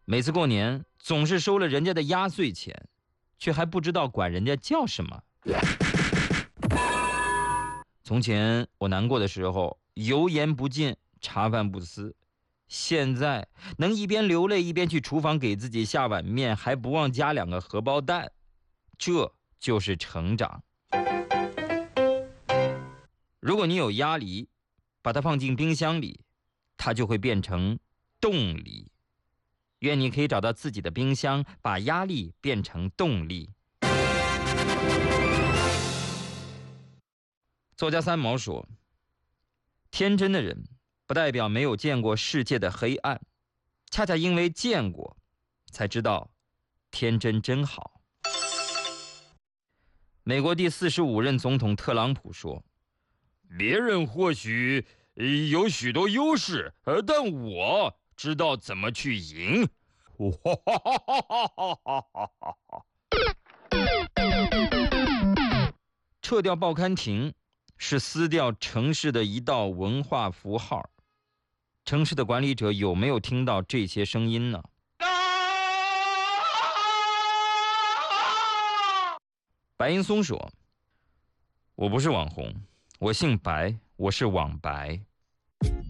每次过年总是收了人家的压岁钱，却还不知道管人家叫什么。从前我难过的时候，油盐不进，茶饭不思。现在能一边流泪一边去厨房给自己下碗面，还不忘加2个荷包蛋，这就是成长。如果你有鸭梨，把它放进冰箱里，它就会变成冻梨。愿你可以找到自己的冰箱，把压力变成动力。作家三毛说，天真的人不代表没有见过世界的黑暗，恰恰因为见过，才知道天真真好。美国第45任总统特朗普说，别人或许有许多优势，但我知道怎么去赢。撤掉报刊亭是撕掉城市的一道文化符号。城市的管理者有没有听到这些声音呢？白岩松说，我不是网红，我姓白，我是网白。